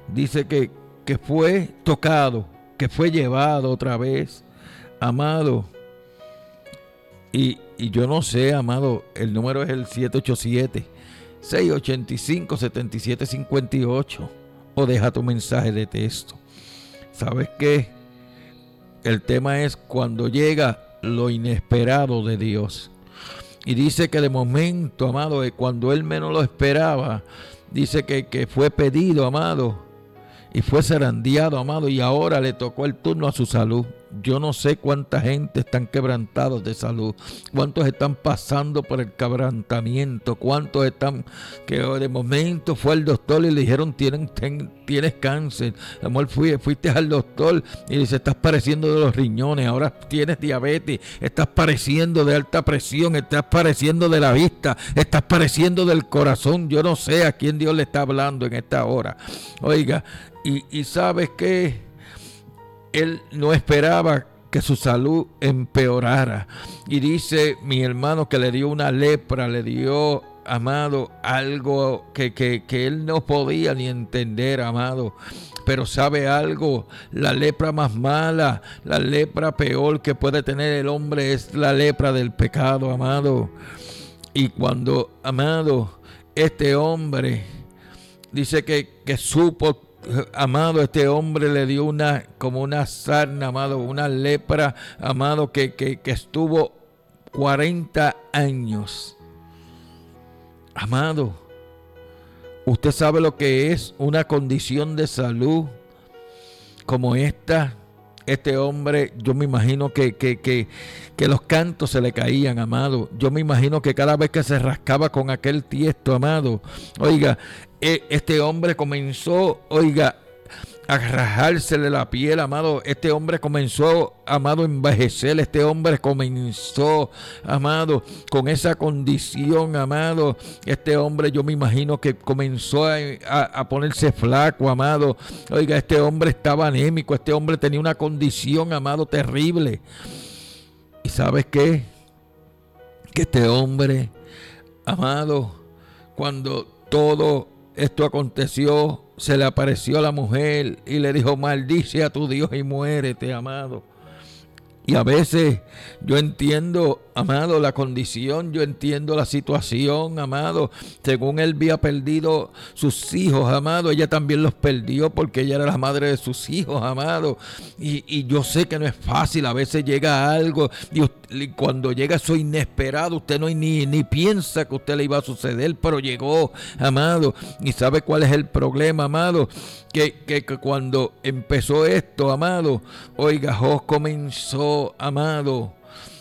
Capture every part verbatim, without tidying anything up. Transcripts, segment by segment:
dice que, que fue tocado, que fue llevado otra vez, amado. Y, y yo no sé, amado, el número es el siete ocho siete, seis ocho cinco, siete siete cinco ocho, o deja tu mensaje de texto. ¿Sabes qué? El tema es cuando llega lo inesperado de Dios. Y dice que de momento, amado, cuando él menos lo esperaba, dice que, que fue pedido, amado, y fue zarandeado, amado, y ahora le tocó el turno a su salud. Yo no sé cuánta gente están quebrantados de salud, cuántos están pasando por el quebrantamiento, cuántos están que de momento fue al doctor y le dijeron tienen, ten, tienes cáncer. Amor, fui, fuiste al doctor y dice estás padeciendo de los riñones, ahora tienes diabetes, estás padeciendo de alta presión, estás padeciendo de la vista, estás padeciendo del corazón. Yo no sé a quién Dios le está hablando en esta hora. Oiga, y, y sabes que él no esperaba que su salud empeorara. Y dice mi hermano que le dio una lepra, le dio, amado, algo que, que, que él no podía ni entender, amado. Pero sabe algo, la lepra más mala, la lepra peor que puede tener el hombre es la lepra del pecado, amado. Y cuando, amado, este hombre dice que, que supo, amado, este hombre le dio una, como una sarna, amado, una lepra, amado, que, que, que estuvo cuarenta años. Amado, usted sabe lo que es una condición de salud como esta. Este hombre, yo me imagino que, que, que, que los cantos se le caían, amado. Yo me imagino que cada vez que se rascaba con aquel tiesto, amado, oiga, este hombre comenzó, oiga, a rajársele la piel, amado. Este hombre comenzó, amado, a envejecer. Este hombre comenzó, amado, con esa condición, amado. Este hombre, yo me imagino que comenzó a, a, a ponerse flaco, amado. Oiga, este hombre estaba anémico. Este hombre tenía una condición, amado, terrible. ¿Y sabes qué? Que este hombre, amado, cuando todo esto aconteció, se le apareció a la mujer y le dijo: maldice a tu Dios y muérete, amado. Y a veces yo entiendo, amado, la condición, yo entiendo la situación, amado. Según él había perdido sus hijos, amado, ella también los perdió porque ella era la madre de sus hijos, amado. Y, y yo sé que no es fácil, a veces llega algo y, y cuando llega eso inesperado, usted no ni, ni piensa que a usted le iba a suceder, pero llegó, amado. ¿Y sabe cuál es el problema, amado? Que, que, que cuando empezó esto, amado, oiga, Jos comenzó, amado,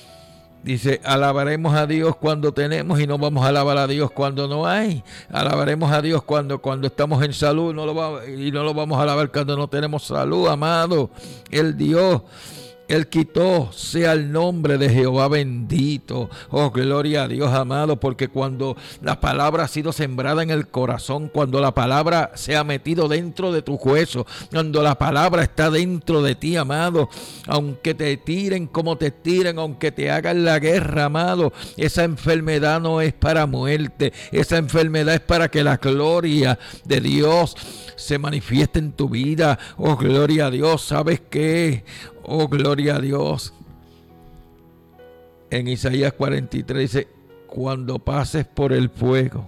dice: alabaremos a Dios cuando tenemos y no vamos a alabar a Dios cuando no hay. Alabaremos a Dios cuando, cuando estamos en salud no lo va, y no lo vamos a alabar cuando no tenemos salud, amado. El Dios, Él quitó, sea el nombre de Jehová bendito. Oh, gloria a Dios, amado, porque cuando la palabra ha sido sembrada en el corazón, cuando la palabra se ha metido dentro de tu hueso, cuando la palabra está dentro de ti, amado, aunque te tiren como te tiren, aunque te hagan la guerra, amado, esa enfermedad no es para muerte, esa enfermedad es para que la gloria de Dios se manifieste en tu vida. Oh, gloria a Dios. ¿Sabes qué? Oh, gloria a Dios. En Isaías cuarenta y tres dice: cuando pases por el fuego,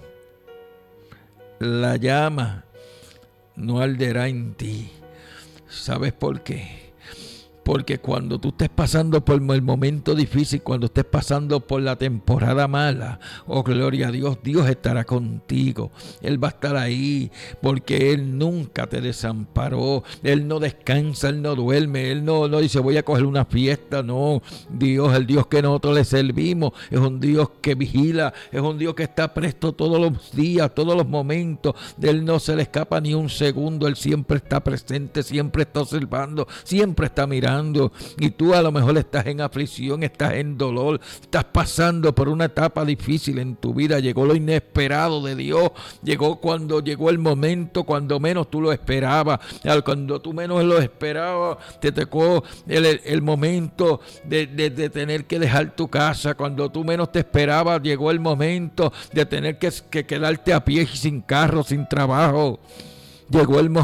la llama no arderá en ti. ¿Sabes por qué? Porque cuando tú estés pasando por el momento difícil, cuando estés pasando por la temporada mala, oh, gloria a Dios, Dios estará contigo. Él va a estar ahí porque Él nunca te desamparó. Él no descansa, Él no duerme, Él no, no dice voy a coger una fiesta. No, Dios, el Dios que nosotros le servimos, es un Dios que vigila, es un Dios que está presto todos los días, todos los momentos. De Él no se le escapa ni un segundo. Él siempre está presente, siempre está observando, siempre está mirando. Y tú a lo mejor estás en aflicción, estás en dolor, estás pasando por una etapa difícil en tu vida. Llegó lo inesperado de Dios, llegó cuando llegó el momento, cuando menos tú lo esperabas, cuando tú menos lo esperabas, te tocó el, el, el momento de, de, de tener que dejar tu casa. Cuando tú menos te esperabas, llegó el momento de tener que, que quedarte a pie y sin carro, sin trabajo. Llegó el momento